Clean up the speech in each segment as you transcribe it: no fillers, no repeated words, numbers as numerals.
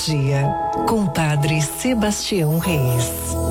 Dia, com Padre Sebastião Reis.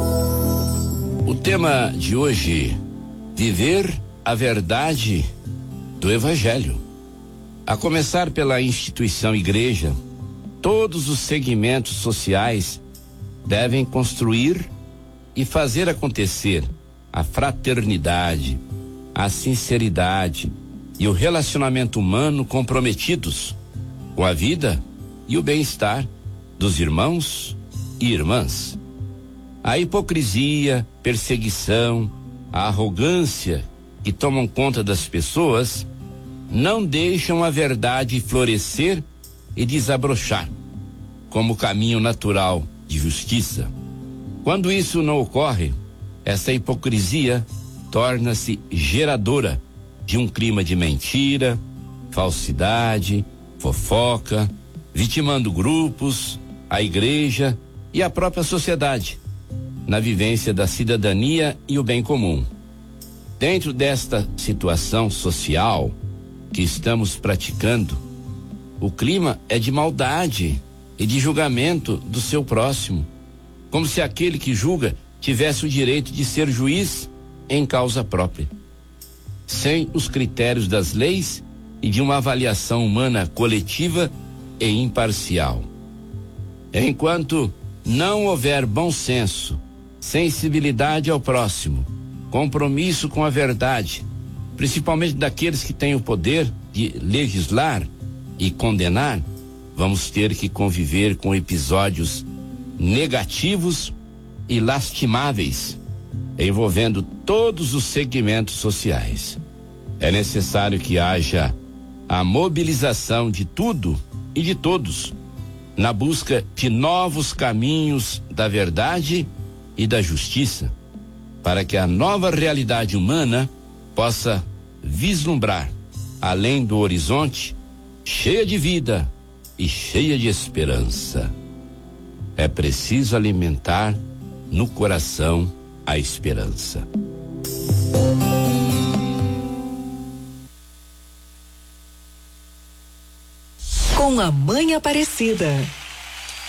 O tema de hoje: viver a verdade do Evangelho. A começar pela instituição igreja, todos os segmentos sociais devem construir e fazer acontecer a fraternidade, a sinceridade e o relacionamento humano comprometidos com a vida e o bem-estar dos irmãos e irmãs. A hipocrisia, perseguição, a arrogância que tomam conta das pessoas não deixam a verdade florescer e desabrochar como caminho natural de justiça. Quando isso não ocorre, essa hipocrisia torna-se geradora de um clima de mentira, falsidade, fofoca, vitimando grupos, a igreja e a própria sociedade na vivência da cidadania e o bem comum. Dentro desta situação social que estamos praticando, o clima é de maldade e de julgamento do seu próximo, como se aquele que julga tivesse o direito de ser juiz em causa própria, sem os critérios das leis e de uma avaliação humana coletiva e imparcial. Enquanto não houver bom senso, sensibilidade ao próximo, compromisso com a verdade, principalmente daqueles que têm o poder de legislar e condenar, vamos ter que conviver com episódios negativos e lastimáveis, envolvendo todos os segmentos sociais. É necessário que haja a mobilização de tudo e de todos na busca de novos caminhos da verdade e da justiça, para que a nova realidade humana possa vislumbrar além do horizonte, cheia de vida e cheia de esperança. É preciso alimentar no coração a esperança. Com a Mãe Aparecida,